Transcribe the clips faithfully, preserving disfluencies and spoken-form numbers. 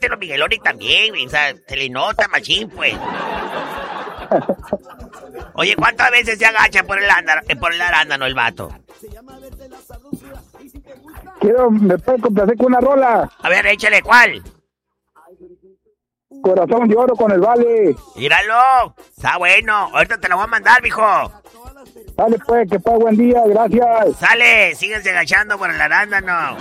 este lo Migueloni también, güey. O sea, se le nota machín, pues. Oye, ¿cuántas veces se agacha por el arándano, por el arándano el vato? Quiero, me puede complacer con una rola. A ver, échale, ¿cuál? Corazón de oro con el Vale. Míralo, está bueno. Ahorita te lo voy a mandar, mijo. Dale, pues, que pase buen día, gracias. Sale, síguense agachando por el arándano.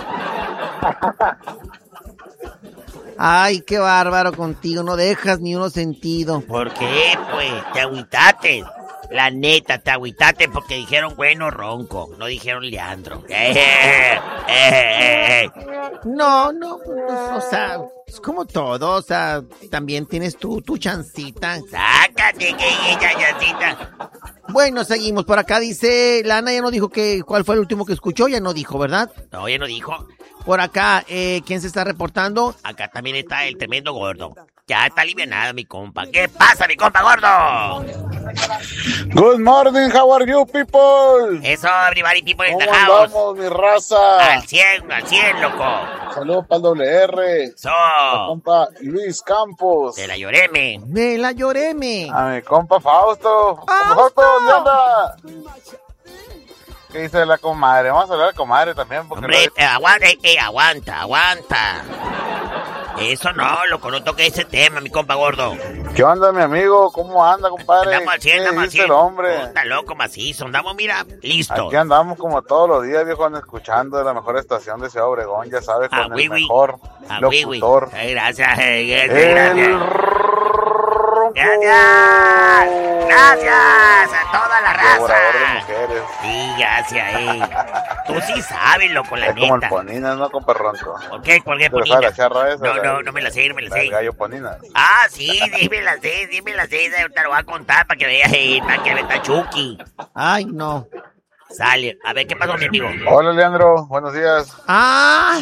Ay, qué bárbaro contigo, no dejas ni uno sentido. ¿Por qué, pues? Te agüitaste. La neta, te agüitaste porque dijeron bueno ronco, no dijeron Leandro. Eh, eh, eh, eh. No, no, pues, o sea, es como todo, o sea, también tienes tú tu chancita. Sácate que ella chancita. Bueno, seguimos, por acá dice, Lana ya no dijo que cuál fue el último que escuchó, ya no dijo, ¿verdad? No, ya no dijo. Por acá, eh, ¿quién se está reportando? Acá también está el tremendo gordo. Ya está alivianado mi compa. ¿Qué pasa, mi compa gordo? Good morning, how are you, people? Eso, everybody people in the ¿Cómo house? andamos, mi raza? Al cien, al cien, loco. Saludos para el doble R. So. A compa Luis Campos. De la Lloreme. De la Lloreme. A mi compa Fausto. ¡Fausto! Fausto, ¿dónde anda? ¿Qué dice la comadre? Vamos a hablar de comadre también. Porque Hombre, no... eh, aguanta, eh, aguanta, aguanta. Eso no, loco, no toque ese tema, mi compa gordo. ¿Qué onda, mi amigo? ¿Cómo anda, compadre? Andamos al cien, andamos al dice cien. el hombre? Está loco, macizo. Andamos, mira, listo. Aquí andamos como todos los días, viejo, escuchando de la mejor estación de Ciudad Obregón, ya sabes, con Ah, el oui, oui. mejor Ah, oui, oui. locutor. Ay, gracias, eh, gracias, El gracias. ronco. Gracias, gracias a toda la Devorador de raza. mujeres. Sí, gracias, eh. Tú sí sabes, loco, la Es como el neta. Poninas, ¿no, compa Ronco? ¿Por qué? ¿Por qué, ¿Te lo Ponina? sabe la charra esa? No, La- no, no me la sé, no me la La sé. del gallo Poninas. Ah, sí, dime la sé, dime la sé. Te lo voy a contar para que veas, eh, para que veas Chucky. Ay, no. Sale, a ver, ¿qué pasó, mi amigo? Hola, Leandro, buenos días. Ah,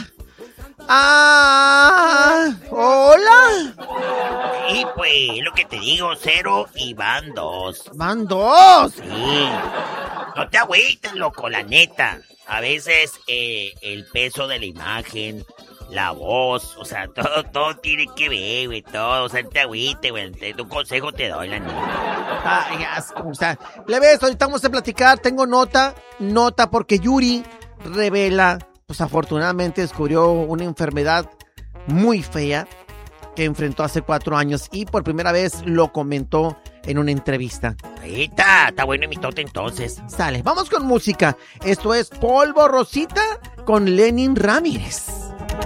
ah, hola. Y pues, lo que te digo, cero y van dos. Van dos. Sí. No te agüites, loco, la neta. A veces eh, el peso de la imagen, la voz, o sea, todo, todo tiene que ver, güey, todo. O sea, no te agüites, güey. Un consejo te doy, la neta. Ay, asco, o sea, le ves, ahorita vamos a platicar, tengo nota, nota porque Yuri revela, pues afortunadamente descubrió una enfermedad muy fea que enfrentó hace cuatro años y por primera vez lo comentó en una entrevista. Ahí está, está bueno mi tote entonces. Sale, vamos con música. Esto es Polvo Rosita con Lenin Ramírez.